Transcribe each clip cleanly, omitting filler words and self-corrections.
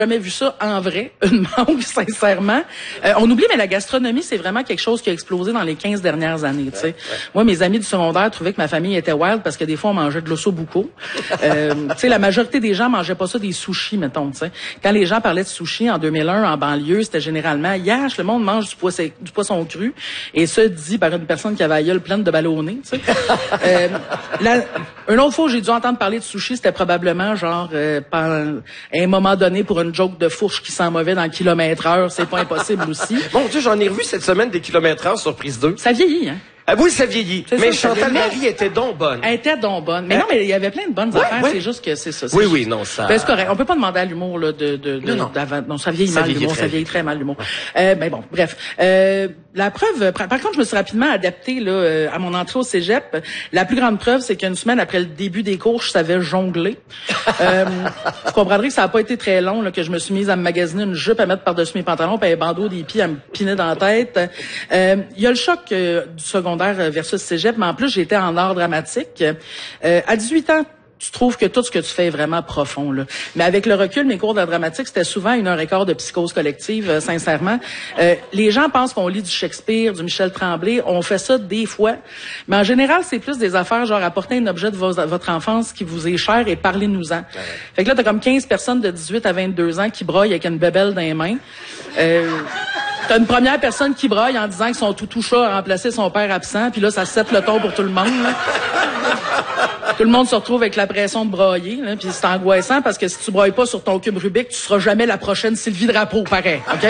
jamais vu ça en vrai, une mangue, sincèrement. On oublie, mais la gastronomie, c'est vraiment quelque chose qui a explosé dans les 15 dernières années. Tu sais, moi, mes amis du secondaire trouvaient que ma famille était wild parce que des fois, on mangeait de l'ossobuco. Tu sais, la majorité des gens mangeaient pas ça des sushis, mettons. Tu sais, quand les gens parlaient de sushis en 2001 en banlieue, c'était généralement yash, le monde mange du poisson cru, et ça dit par une personne qui avait la gueule pleine de ballonnés. Tu sais, une autre fois où j'ai dû entendre parler de sushis, c'était probablement genre à un moment donné pour une joke de fourche qui sent mauvais dans le kilomètre-heure, c'est pas impossible aussi. Mon Dieu, j'en ai revu cette semaine des kilomètres-heure sur Prise 2. Ça vieillit, hein? Ah oui, ça vieillit. Mais ça, Chantal Marie était donc bonne. Elle était donc bonne. Mais non, mais il y avait plein de bonnes affaires, c'est juste que c'est ça. Oui, non, ça... Ben, c'est correct. On peut pas demander à l'humour, là, d'avant. Non, ça vieillit mal, l'humour. Ça vieillit très mal, l'humour. Ben bon, bref. La preuve, par contre, je me suis rapidement adaptée, là, à mon entrée au cégep. La plus grande preuve, c'est qu'une semaine après le début des cours, je savais jongler. Vous comprendrez que ça a pas été très long, là, que je me suis mise à me magasiner une jupe à mettre par-dessus mes pantalons, puis un bandeau des pieds à me piner dans la tête. Il y a le choc du secondaire versus cégep, mais en plus, j'étais en art dramatique. À 18 ans, tu trouves que tout ce que tu fais est vraiment profond, là. Mais avec le recul, mes cours d'art dramatique, c'était souvent 1h15 de psychose collective, sincèrement. Les gens pensent qu'on lit du Shakespeare, du Michel Tremblay. On fait ça des fois. Mais en général, c'est plus des affaires genre apporter un objet de votre enfance qui vous est cher et parlez-nous-en. Fait que là, t'as comme 15 personnes de 18 à 22 ans qui broyent avec une bébelle dans les mains. T'as une première personne qui braille en disant que son toutou-chat a remplacé son père absent, puis là, ça set le ton pour tout le monde, là. Tout le monde se retrouve avec la pression de brailler, là, puis c'est angoissant parce que si tu brailles pas sur ton cube Rubik, tu seras jamais la prochaine Sylvie Drapeau, pareil, OK?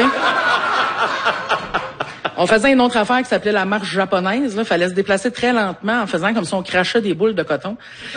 On faisait une autre affaire qui s'appelait la marche japonaise. Là, fallait se déplacer très lentement en faisant comme si on crachait des boules de coton.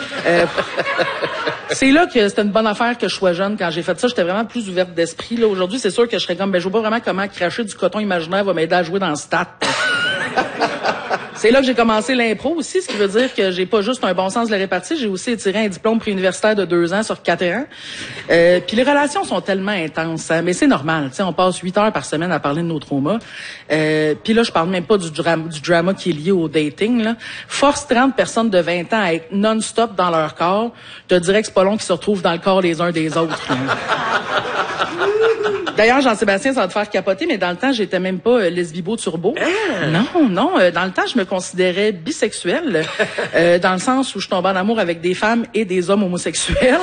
C'est là que c'était une bonne affaire que je sois jeune. Quand j'ai fait ça, j'étais vraiment plus ouverte d'esprit. Là, aujourd'hui, c'est sûr que je serais comme, je vois pas vraiment comment cracher du coton imaginaire va m'aider à jouer dans le stade. C'est là que j'ai commencé l'impro aussi, ce qui veut dire que j'ai pas juste un bon sens de la répartie, j'ai aussi étiré un diplôme préuniversitaire de 2 ans sur 4 ans. Puis les relations sont tellement intenses, hein, mais c'est normal. Tu sais, on passe 8 heures par semaine à parler de nos traumas. Puis là, je parle même pas du drama qui est lié au dating. Là. Force 30 personnes de 20 ans à être non-stop dans leur corps, je te dirais que c'est pas long qu'ils se retrouvent dans le corps les uns des autres. D'ailleurs, Jean-Sébastien, ça va te faire capoter, mais dans le temps, j'étais même pas lesbibo turbo. Non. Dans le temps, je me considérais bisexuelle, dans le sens où je tombais en amour avec des femmes et des hommes homosexuels.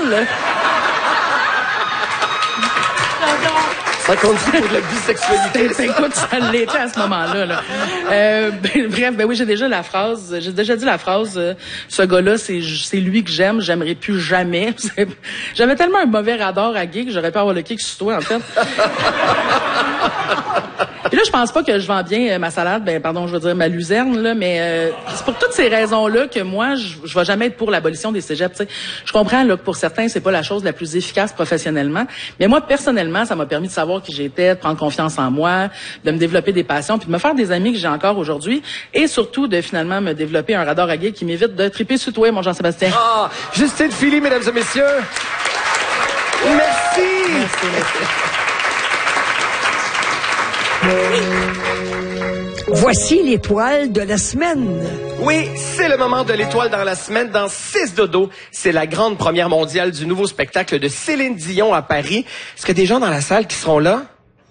Ça compte pour de la bisexualité. Écoute, ça l'était à ce moment-là. Là. Bref, oui, j'ai déjà dit la phrase, ce gars-là, c'est lui que j'aimerais plus jamais. J'avais tellement un mauvais radar à gay que j'aurais pu avoir le kick sur toi, en fait. Et là, je pense pas que je vends bien ma salade, je veux dire ma luzerne, là, mais c'est pour toutes ces raisons-là que moi, je vais jamais être pour l'abolition des cégeps. T'sais. Je comprends là, que pour certains, c'est pas la chose la plus efficace professionnellement, mais moi, personnellement, ça m'a permis de savoir qui j'étais, de prendre confiance en moi, de me développer des passions, puis de me faire des amis que j'ai encore aujourd'hui, et surtout de finalement me développer un radar à gay qui m'évite de triper sur toi, mon Jean-Sébastien. Ah, Justine Philly, mesdames et messieurs. Merci. Voici l'étoile de la semaine. Oui, c'est le moment de l'étoile dans la semaine. Dans 6 dodo, c'est la grande première mondiale du nouveau spectacle de Céline Dion à Paris. Est-ce qu'il y a des gens dans la salle qui seront là?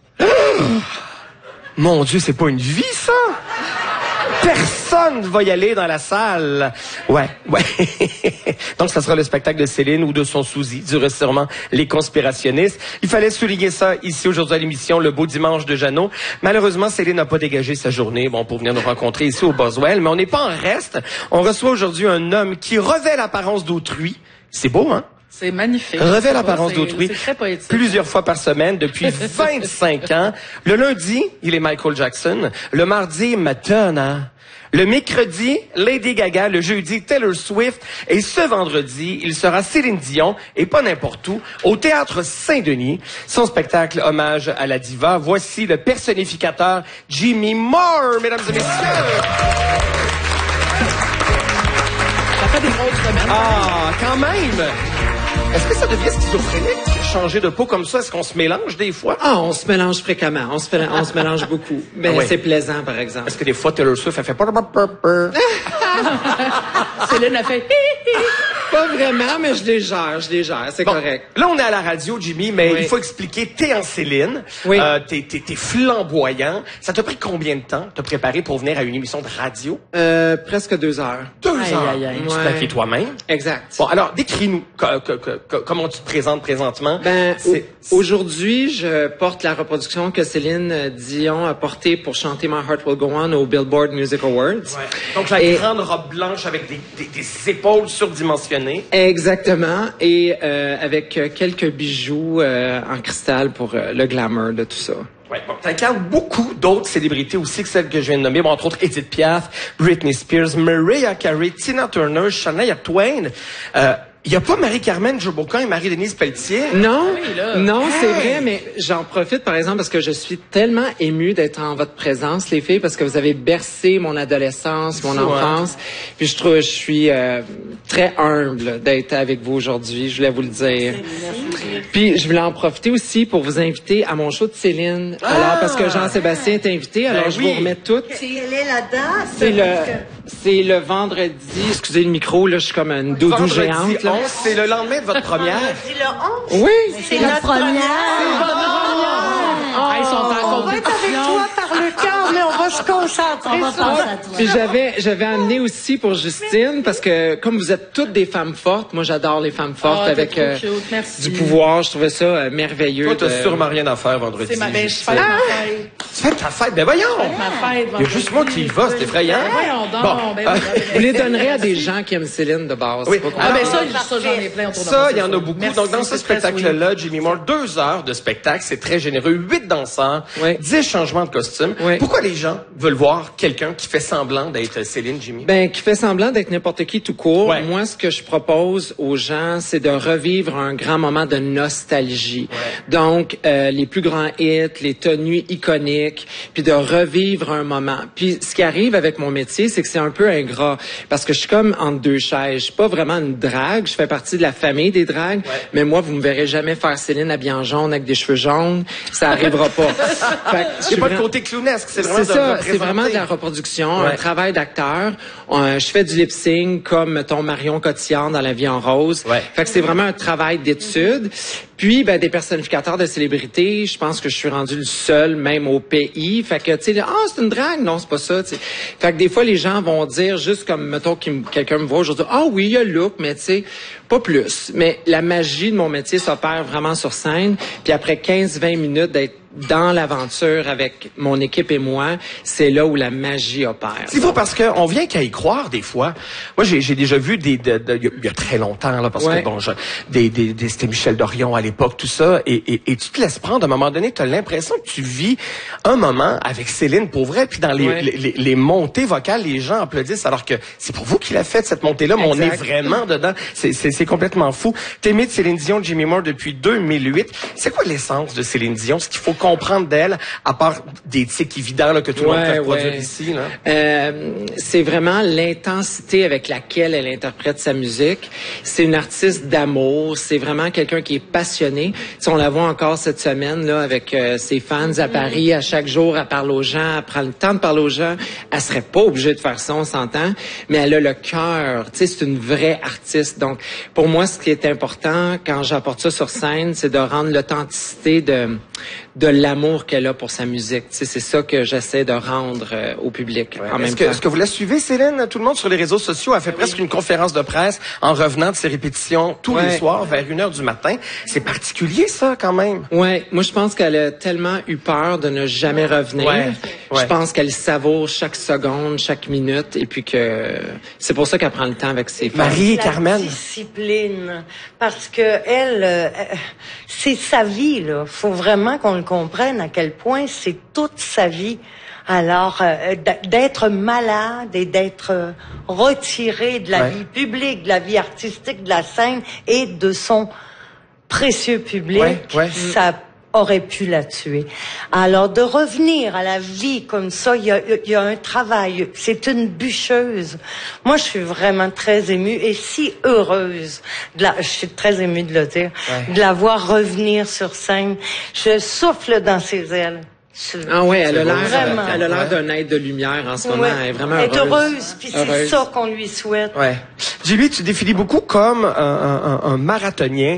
Mon Dieu, c'est pas une vie, ça! Personne va y aller dans la salle. Ouais. Donc, ça sera le spectacle de Céline ou de son sousi, durera sûrement les conspirationnistes. Il fallait souligner ça ici aujourd'hui à l'émission Le Beau Dimanche de Jeannot. Malheureusement, Céline n'a pas dégagé sa journée, pour venir nous rencontrer ici au Boswell. Mais on n'est pas en reste. On reçoit aujourd'hui un homme qui revêt l'apparence d'autrui. C'est beau, hein? C'est magnifique. Revêt l'apparence d'autrui. C'est très poétique. Plusieurs fois par semaine depuis 25 ans. Le lundi, il est Michael Jackson. Le mardi, Madonna. Le mercredi, Lady Gaga. Le jeudi, Taylor Swift. Et ce vendredi, il sera Céline Dion, et pas n'importe où, au Théâtre Saint-Denis. Son spectacle hommage à la diva. Voici le personnificateur Jimmy Moore, mesdames et messieurs. Ça fait des grosses semaines. Ah, quand même! Est-ce que ça devient schizophrénique, changer de peau comme ça? Est-ce qu'on se mélange des fois? Ah, on se mélange fréquemment. On se mélange beaucoup. Mais c'est plaisant, par exemple. Est-ce que des fois, Taylor Swift, elle fait... Céline a fait... Pas vraiment, mais je les gère, c'est correct. Là, on est à la radio, Jimmy, mais il faut expliquer, t'es en Céline, t'es flamboyant. Ça t'a pris combien de temps te préparer pour venir à une émission de radio? Presque 2 heures. 2 heures? Tu te maquilles toi-même? Exact. Bon, alors, décris-nous comment tu te présentes présentement. Aujourd'hui, je porte la reproduction que Céline Dion a portée pour chanter My Heart Will Go On au Billboard Music Awards. Ouais. Donc, la grande robe blanche avec des épaules surdimensionnées. Exactement. Et avec quelques bijoux en cristal pour le glamour de tout ça. Ouais, bon, t'incarnes beaucoup d'autres célébrités aussi que celles que je viens de nommer. Bon, entre autres, Edith Piaf, Britney Spears, Mariah Carey, Tina Turner, Shania Twain. Il y a pas Marie-Carmen Jobocan et Marie-Denise Pelletier? Non, c'est vrai, mais j'en profite, par exemple, parce que je suis tellement émue d'être en votre présence, les filles, parce que vous avez bercé mon adolescence, mon enfance. Puis je suis très humble d'être avec vous aujourd'hui, je voulais vous le dire. Puis je voulais en profiter aussi pour vous inviter à mon show de Céline. Alors, parce que Jean-Sébastien est invité, alors je vous remets toutes. Quelle est la date? C'est le vendredi. Excusez le micro, là, je suis comme une doudou géante. Là. C'est le lendemain de votre première. C'est le 11? Oui. C'est notre première. Ils sont en on va être avec toi par le cœur, mais on va se concentrer sur Puis j'avais amené aussi pour Justine, parce que comme vous êtes toutes des femmes fortes, moi j'adore les femmes fortes avec du pouvoir. Je trouvais ça merveilleux. Toi, t'as sûrement rien à faire vendredi. C'est je fête ma fête. Tu fais ta fête? Ben voyons! Ma fête. Il y a juste moi qui y va, c'est effrayant. Voyons donc. Vous les donnerez à des gens qui aiment Céline de base. Oui. Ça, j'en ai plein autour de moi. Ça, il y en a beaucoup. Merci, donc, dans ce spectacle-là, Jimmy Moore, 2 heures de spectacle, c'est très généreux. 8 danseurs, 10 changements de costumes. Oui. Pourquoi les gens veulent voir quelqu'un qui fait semblant d'être Céline, Jimmy? Qui fait semblant d'être n'importe qui tout court. Ouais. Moi, ce que je propose aux gens, c'est de revivre un grand moment de nostalgie. Ouais. Donc, les plus grands hits, les tenues iconiques, puis de revivre un moment. Puis, ce qui arrive avec mon métier, c'est que c'est un peu ingrat, parce que je suis comme entre deux chaises. Je suis pas vraiment une drague, je fais partie de la famille des dragues, mais moi, vous me verrez jamais faire Céline habillée en jaune avec des cheveux jaunes. Ça arrivera pas. C'est pas le côté clownesque, c'est vraiment c'est vraiment de la reproduction, un travail d'acteur. Je fais du lip-sync comme, mettons, Marion Cotillard dans La Vie en rose. Ouais. Fait que c'est vraiment un travail d'étude. Puis, des personnificateurs de célébrités, je pense que je suis rendu le seul, même au pays. Fait que, tu sais, c'est une drague. Non, c'est pas ça, t'sais. Fait que des fois, les gens vont dire, juste comme, mettons, quelqu'un me voit aujourd'hui, oui, il y a le look, mais tu sais, pas plus. Mais la magie de mon métier s'opère vraiment sur scène. Puis après 15-20 minutes d'être dans l'aventure avec mon équipe et moi, c'est là où la magie opère. C'est faux parce qu'on vient qu'à y croire des fois. Moi, j'ai déjà vu il y a très longtemps, là, parce que bon, c'était Michel Dorion à l'époque, tout ça, et tu te laisses prendre. À un moment donné, tu as l'impression que tu vis un moment avec Céline pour vrai, puis dans les montées vocales, les gens applaudissent alors que c'est pour vous qu'il a fait cette montée-là, mais on est vraiment dedans. C'est complètement fou. T'aimais de Céline Dion, Jimmy Moore depuis 2008. C'est quoi l'essence de Céline Dion? Ce qu'il faut comprendre d'elle, à part des tics évidents là, que tout le monde peut produire ici? Là? C'est vraiment l'intensité avec laquelle elle interprète sa musique. C'est une artiste d'amour. C'est vraiment quelqu'un qui est passionné. T'sais, on la voit encore cette semaine là avec ses fans à Paris. À chaque jour, elle parle aux gens. Elle prend le temps de parler aux gens. Elle serait pas obligée de faire ça, on s'entend. Mais elle a le cœur. C'est une vraie artiste. Donc, pour moi, ce qui est important quand j'apporte ça sur scène, c'est de rendre l'authenticité de l'amour qu'elle a pour sa musique. C'est ça que j'essaie de rendre au public en même temps. Est-ce que vous la suivez, Céline? Tout le monde sur les réseaux sociaux a fait presque une conférence de presse en revenant de ses répétitions tous les soirs vers 1h du matin. C'est particulier, ça, quand même. Ouais. Moi, je pense qu'elle a tellement eu peur de ne jamais revenir. Je pense qu'elle savoure chaque seconde, chaque minute, et puis que c'est pour ça qu'elle prend le temps avec ses fans. Marie-Carmen. Discipline. Parce que elle, c'est sa vie, là. Faut vraiment qu'on le comprenne à quel point c'est toute sa vie. Alors, d'être malade et d'être retiré de la vie publique, de la vie artistique, de la scène et de son précieux public, ça aurait pu la tuer. Alors, de revenir à la vie comme ça, il y a un travail. C'est une bûcheuse. Moi, je suis vraiment très émue et si heureuse. Je suis très émue de le dire. De la voir revenir sur scène. Je souffle dans ses ailes. Ah ouais, elle a l'air d'un être de lumière en ce moment. Elle est vraiment heureuse. Elle est heureuse, puis c'est ça qu'on lui souhaite. Ouais. Julie, tu définis beaucoup comme un marathonien,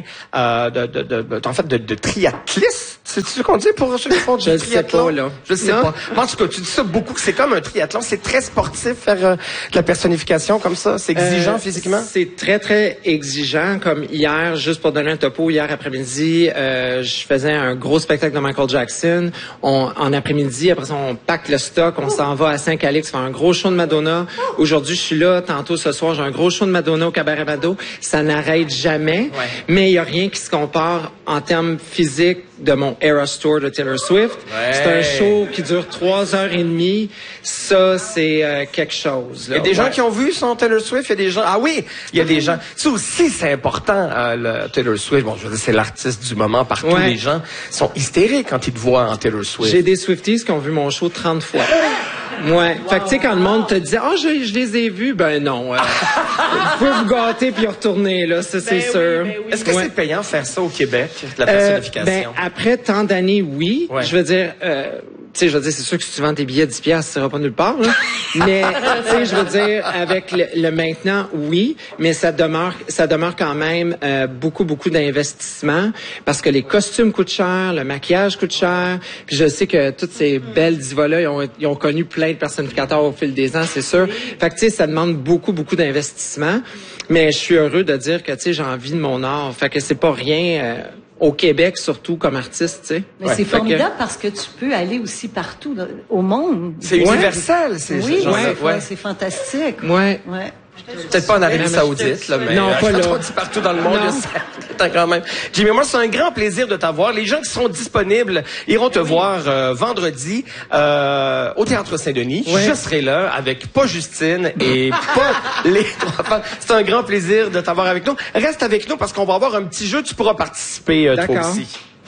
en fait, de triathliste. C'est ce qu'on dit pour ceux qui font du triathlon? Je sais pas, là. Je sais pas. En tout cas, tu dis ça beaucoup, que c'est comme un triathlon. C'est très sportif, faire de la personnification comme ça. C'est exigeant physiquement? C'est très, très exigeant. Comme hier, juste pour donner un topo, hier après-midi, je faisais un gros spectacle de Michael Jackson. En après-midi, après ça, on pacte le stock, on s'en va à Saint-Calix faire un gros show de Madonna. Aujourd'hui, je suis là. Tantôt, ce soir, j'ai un gros show de Madonna au Cabaret Mado. Ça n'arrête jamais. Ouais. Mais il y a rien qui se compare en termes physiques de mon Eras Tour de Taylor Swift. Ouais. C'est un show qui dure 3h30. Ça, c'est quelque chose. Là. Il y a des gens qui ont vu son Taylor Swift. Il y a des gens... Ah oui, il y a des gens... Ça aussi, c'est important, le Taylor Swift. Bon, je veux dire, c'est l'artiste du moment partout. Ouais. Les gens sont hystériques quand ils te voient en Taylor Swift. J'ai des Swifties qui ont vu mon show 30 fois. Ouais. Wow. Fait que tu sais, quand le monde te dit, je les ai vus, ben non. Vous pouvez vous gâter puis retourner, là, ça, c'est sûr. Oui. Est-ce que c'est payant faire ça au Québec, la personnification? Après tant d'années, oui. Ouais. Je veux dire, c'est sûr que si tu vends tes billets 10$, ça ira pas nulle part, là. Mais, tu sais, je veux dire, avec le maintenant, oui. Mais ça demeure quand même beaucoup d'investissement parce que les costumes coûtent cher, le maquillage coûte cher. Puis je sais que toutes ces belles divas-là, ils ont connu plein de personnificateurs au fil des ans, c'est sûr. Fait que, tu sais, ça demande beaucoup d'investissement. Mais je suis heureux de dire que, tu sais, j'ai envie de mon art. Fait que c'est pas rien... au Québec, surtout comme artiste, tu sais. Mais c'est formidable parce que tu peux aller aussi partout au monde. C'est universel, c'est fantastique. Ouais. Peut-être pas en Arabie Saoudite, là, mais non, pas là. Partout dans le monde, c'est quand même. Jimmy, moi, c'est un grand plaisir de t'avoir. Les gens qui seront disponibles iront te voir vendredi au Théâtre Saint-Denis. Ouais. Je serai là avec pas Justine et pas les trois femmes. C'est un grand plaisir de t'avoir avec nous. Reste avec nous parce qu'on va avoir un petit jeu. Tu pourras participer toi aussi.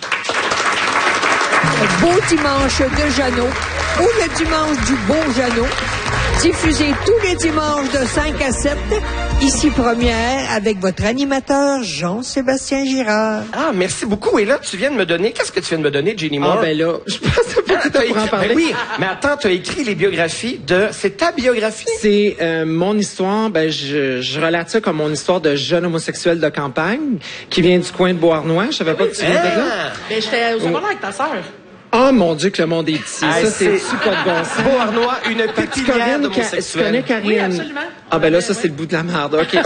Beau dimanche de Jeannot ou le dimanche du beau Jeannot. Diffusé tous les dimanches de 5 à 7, ici Première, avec votre animateur Jean-Sébastien Girard. Ah, merci beaucoup. Et là, tu viens de me donner... Qu'est-ce que tu viens de me donner, Jenny Moore? Ah, ben là, je pense pas que tu pourras en parler. Ben oui, mais attends, tu as écrit les biographies de... C'est ta biographie? C'est mon histoire. Ben, je relate ça comme mon histoire de jeune homosexuel de campagne qui vient du coin de Beauharnois. Je savais pas que tu viens de là. Ben, j'étais au secondaire avec ta sœur. Oh mon Dieu, que le monde est petit. Ça, c'est super de bon sens. Beauharnois, une pépinière d'homosexuels. Tu connais Karine? Oui, absolument. Ah ben là, ça, c'est le bout de la merde. OK.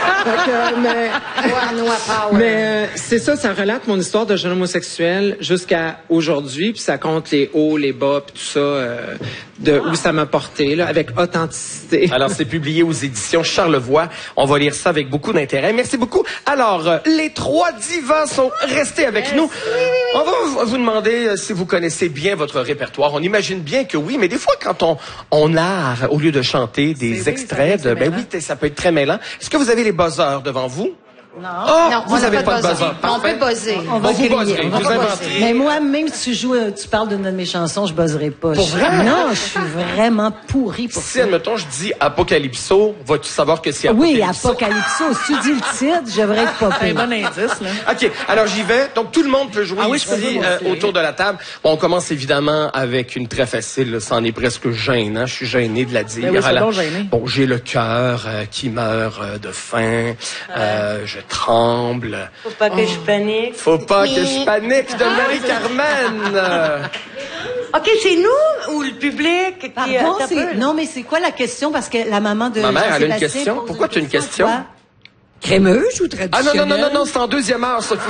Mais c'est ça relate mon histoire de jeune homosexuel jusqu'à aujourd'hui, puis ça compte les hauts, les bas, puis tout ça, où ça m'a porté, là, avec authenticité. Alors, c'est publié aux éditions Charlevoix. On va lire ça avec beaucoup d'intérêt. Merci beaucoup. Alors, les trois divas sont restés avec nous. On va vous demander si vous connaissez bien votre répertoire. On imagine bien que oui, mais des fois, quand on narre, au lieu de chanter des extraits, ça peut être très mêlant. Est-ce que vous avez les buzzers devant vous? Non. Oh, non, vous n'avez pas de buzzer. On peut buzzer. On va vous buzzer. Mais moi, même si tu parles d'une de mes chansons, je buzzerai pas. Pour vrai? Non, je suis vraiment pourrie pour ça. Si, admettons, je dis Apocalypso, vas-tu savoir que c'est Apocalypso? Oui, Apocalypso. Si tu dis le titre, je devrais être pas pire. C'est un bon indice, là. OK, alors j'y vais. Donc, tout le monde peut jouer ici, autour de la table. Bon, on commence évidemment avec une très facile. Là. Ça en est presque gênant. Je suis gêné de la dire. Oui, c'est donc gêné. Bon, j'ai le cœur qui meurt de faim. Je tremble. Faut pas que je panique. Faut pas que je panique de Marie-Carmen. OK, c'est nous ou le public qui... Pardon, non, mais c'est quoi la question? Parce que la maman de... Ma mère, elle a une question. Pourquoi tu as une question? Crémeuse ou traditionnelle? Ah non, c'est en deuxième heure, ça.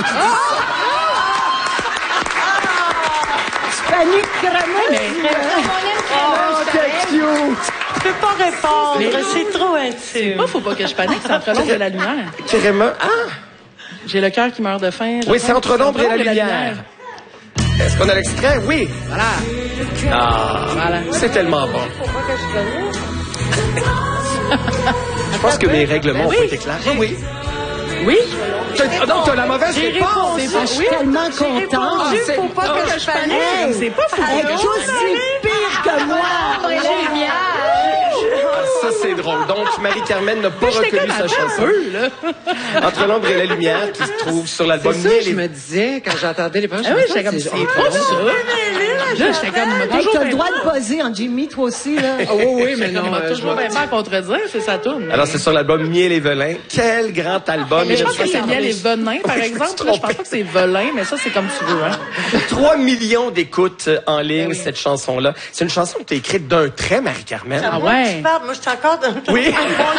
Je panique crémeuse. Oh, c'est cute. Je peux pas répondre, c'est trop intime. Faut pas que je panique, c'est entre l'ombre et la lumière. Crémeux. Ah! J'ai le cœur qui meurt de faim. Oui, c'est entre l'ombre et la lumière. Est-ce qu'on a l'extrait? Oui. Voilà. Ah, voilà. C'est tellement bon. Pourquoi que je panique? Je pense que mes règlements ont été clairs. Oui. Oui? Donc, t'as la mauvaise réponse. Je suis tellement contente. Faut pas que je panique. C'est pas fou. Elle est aussi pire que moi. Ça, c'est drôle. Donc, Marie-Carmen n'a pas reconnu sa chanson. Entre l'ombre et la lumière, qui se trouve sur l'album C'est ça, je me disais, quand j'entendais les paroles, j'étais comme, c'est pas ça. Là, j'étais comme, Hey, t'as le droit de buzzer en Jimmy, toi aussi, là. Oui, mais non. on m'a toujours bien pas à contredire, c'est sa tourne. Alors, c'est sur l'album Miel et Velin. Quel grand album. Mais je pense que c'est Miel et Venin, par exemple. Là, je pense pas que c'est Velin, mais ça, c'est comme tu veux, hein. 3 millions d'écoutes en ligne, cette chanson-là. C'est une chanson que tu as écrite d'un trait, Marie-Carmen. Ah ouais? Moi, je suis encore dans... Oui.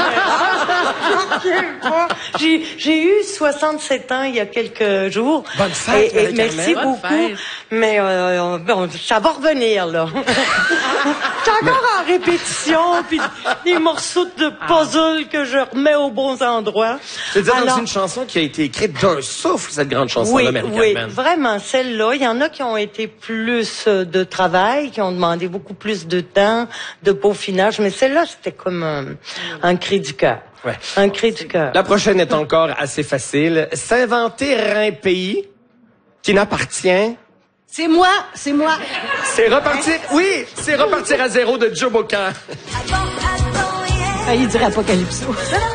J'ai eu 67 ans il y a quelques jours. Bonne fête, et Marie-Carmen. merci Bonne beaucoup. fête. Mais bon, ça va revenir, là. Je suis encore en répétition, puis des morceaux de puzzle que je remets aux bons endroits. Je veux dire, donc, c'est une chanson qui a été écrite d'un souffle, cette grande chanson-là, Oui, Marie-Carmen. vraiment, celle-là. Il y en a qui ont été plus de travail, qui ont demandé beaucoup plus de temps, de peaufinage, mais celle-là, c'était comme un cri du cœur. Ouais. Un cri du cœur. La prochaine est encore assez facile. S'inventer un pays qui n'appartient... C'est moi, c'est moi. C'est repartir... Oui, c'est repartir à zéro de Joe Bocan. Ah, il dirait Apocalypso.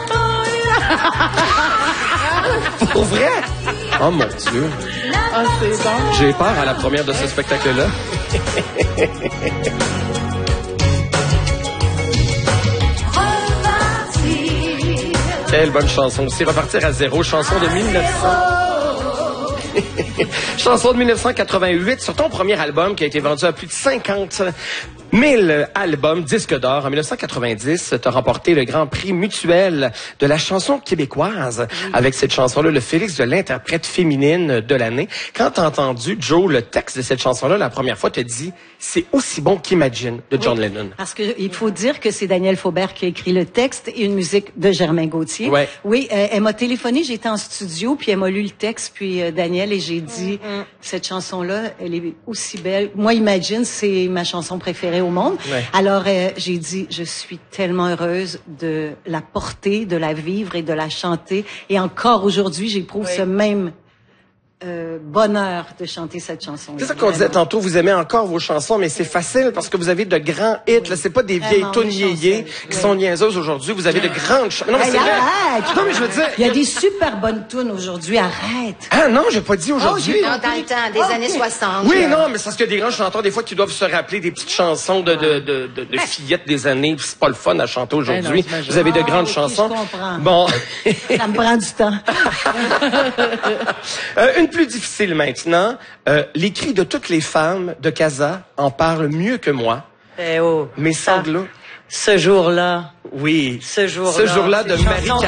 Pour vrai? Oh mon Dieu. Ah, c'est bon. J'ai peur à la première de ce spectacle-là. Quelle bonne chanson aussi. Repartir à zéro, chanson de 1900. Chanson de 1988 sur ton premier album qui a été vendu à plus de 50 000 albums, disques d'or. En 1990, tu as remporté le Grand Prix mutuel de la chanson québécoise avec cette chanson-là, le Félix de l'interprète féminine de l'année. Quand tu as entendu, Joe, le texte de cette chanson-là, la première fois, tu as dit « C'est aussi bon qu'Imagine » de John Lennon. Parce que il faut dire que c'est Daniel Faubert qui a écrit le texte et une musique de Germain Gauthier. Ouais. Oui, elle m'a téléphoné, j'étais en studio, puis elle m'a lu le texte, puis Daniel, et j'ai dit, cette chanson-là, elle est aussi belle. Moi, Imagine, c'est ma chanson préférée au monde. Ouais. Alors, j'ai dit, je suis tellement heureuse de la porter, de la vivre et de la chanter. Et encore aujourd'hui, j'éprouve ce même bonheur de chanter cette chanson. C'est ça qu'on disait tantôt, vous aimez encore vos chansons, mais c'est facile parce que vous avez de grands hits. Là, c'est pas des vieilles tunes yéyé qui sont niaiseuses aujourd'hui. Vous avez de grandes chansons. Non, mais c'est vrai. Arrête! Non, mais je veux dire... Il y a des super bonnes tunes aujourd'hui, arrête! Ah non, j'ai pas dit aujourd'hui. Non, dans le temps, des années 60. Oui, non, mais c'est parce qu'il y a des grands chanteurs, des fois, qui doivent se rappeler des petites chansons de fillettes des années, puis c'est pas le fun à chanter aujourd'hui. non, Vous avez de grandes ok, chansons. je comprends. Bon. Ça me prend du temps. Une plus difficile maintenant. Les cris de toutes les femmes de Casa en parlent mieux que moi. Eh oh, Mes ça, sanglots. ce jour-là. Oui. Ce jour-là. Ce jour-là de Cette chanson